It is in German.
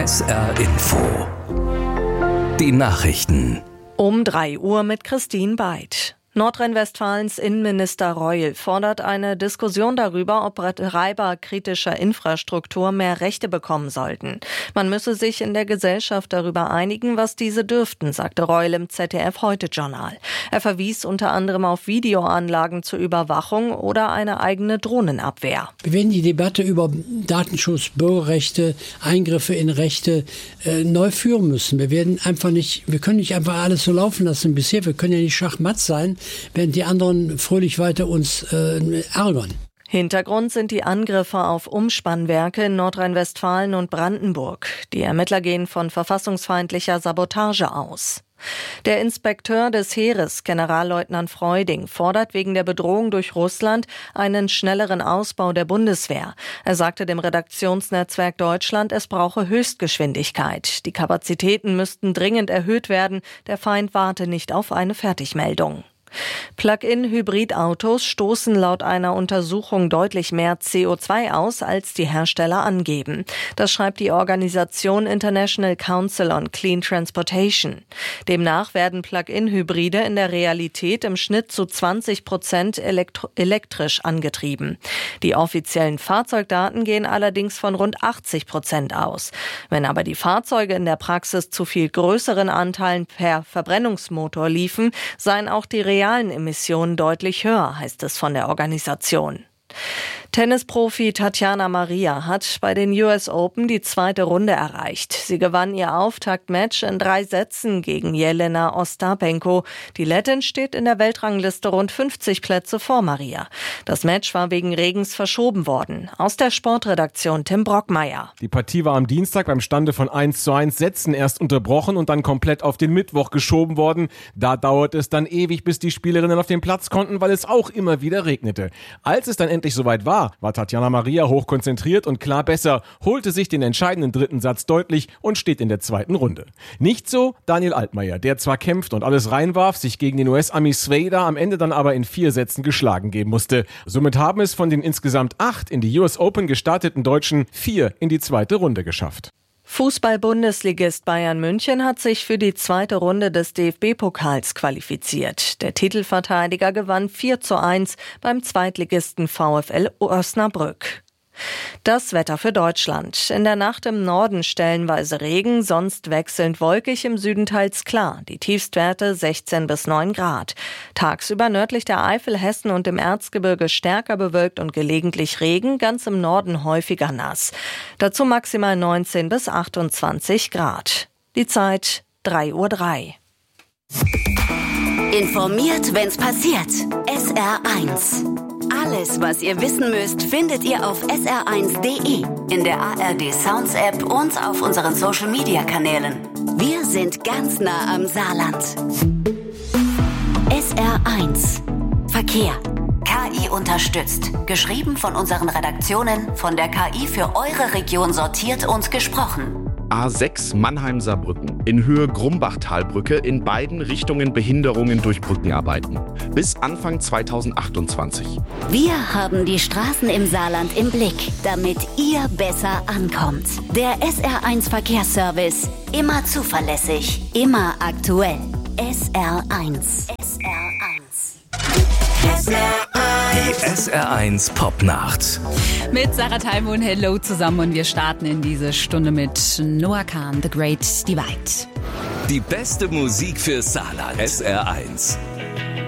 SR Info. Die Nachrichten. Um 3 Uhr mit Christine Beid. Nordrhein-Westfalens Innenminister Reul fordert eine Diskussion darüber, ob Betreiber kritischer Infrastruktur mehr Rechte bekommen sollten. Man müsse sich in der Gesellschaft darüber einigen, was diese dürften, sagte Reul im ZDF-Heute-Journal. Er verwies unter anderem auf Videoanlagen zur Überwachung oder eine eigene Drohnenabwehr. Wir werden die Debatte über Datenschutz, Bürgerrechte, Eingriffe in Rechte neu führen müssen. Wir können nicht einfach alles so laufen lassen bisher. Wir können ja nicht Schachmatt sein, während die anderen fröhlich weiter uns ärgern. Hintergrund sind die Angriffe auf Umspannwerke in Nordrhein-Westfalen und Brandenburg. Die Ermittler gehen von verfassungsfeindlicher Sabotage aus. Der Inspekteur des Heeres, Generalleutnant Freuding, fordert wegen der Bedrohung durch Russland einen schnelleren Ausbau der Bundeswehr. Er sagte dem Redaktionsnetzwerk Deutschland, es brauche Höchstgeschwindigkeit. Die Kapazitäten müssten dringend erhöht werden. Der Feind warte nicht auf eine Fertigmeldung. Plug-in-Hybridautos stoßen laut einer Untersuchung deutlich mehr CO2 aus, als die Hersteller angeben. Das schreibt die Organisation International Council on Clean Transportation. Demnach werden Plug-in-Hybride in der Realität im Schnitt zu 20% elektrisch angetrieben. Die offiziellen Fahrzeugdaten gehen allerdings von rund 80% aus. Wenn aber die Fahrzeuge in der Praxis zu viel größeren Anteilen per Verbrennungsmotor liefen, seien auch die realen Emissionen deutlich höher, heißt es von der Organisation. Tennisprofi Tatjana Maria hat bei den US Open die 2. Runde erreicht. Sie gewann ihr Auftaktmatch in 3 Sätzen gegen Jelena Ostapenko. Die Lettin steht in der Weltrangliste rund 50 Plätze vor Maria. Das Match war wegen Regens verschoben worden. Aus der Sportredaktion Tim Brockmeier. Die Partie war am Dienstag beim Stande von 1:1 Sätzen erst unterbrochen und dann komplett auf den Mittwoch geschoben worden. Da dauerte es dann ewig, bis die Spielerinnen auf den Platz konnten, weil es auch immer wieder regnete. Als es dann endlich soweit war Tatjana Maria hochkonzentriert und klar besser, holte sich den entscheidenden 3. Satz deutlich und steht in der 2. Runde. Nicht so Daniel Altmaier, der zwar kämpft und alles reinwarf, sich gegen den US-Ami Svejda am Ende dann aber in 4 Sätzen geschlagen geben musste. Somit haben es von den insgesamt 8 in die US Open gestarteten Deutschen 4 in die 2. Runde geschafft. Fußball-Bundesligist Bayern München hat sich für die 2. Runde des DFB-Pokals qualifiziert. Der Titelverteidiger gewann 4:1 beim Zweitligisten VfL Osnabrück. Das Wetter für Deutschland. In der Nacht im Norden stellenweise Regen, sonst wechselnd wolkig, im Süden teils klar. Die Tiefstwerte 16 bis 9 Grad. Tagsüber nördlich der Eifel, Hessen und im Erzgebirge stärker bewölkt und gelegentlich Regen, ganz im Norden häufiger nass. Dazu maximal 19 bis 28 Grad. Die Zeit 3:03 Uhr. Informiert, wenn's passiert. SR1. Alles, was ihr wissen müsst, findet ihr auf sr1.de, in der ARD Sounds App und auf unseren Social Media Kanälen. Wir sind ganz nah am Saarland. SR1 Verkehr. KI unterstützt. Geschrieben von unseren Redaktionen, von der KI für eure Region sortiert und gesprochen. A6 Mannheim-Saarbrücken. In Höhe Grumbachtalbrücke in beiden Richtungen Behinderungen durch Brückenarbeiten. Bis Anfang 2028. Wir haben die Straßen im Saarland im Blick, damit ihr besser ankommt. Der SR1 Verkehrsservice. Immer zuverlässig, immer aktuell. SR1. SR1. Die SR1 Popnacht. Mit Sarah Taimon, hello zusammen, und wir starten in diese Stunde mit Noah Kahn, The Great Divide. Die beste Musik für Saarland. SR1.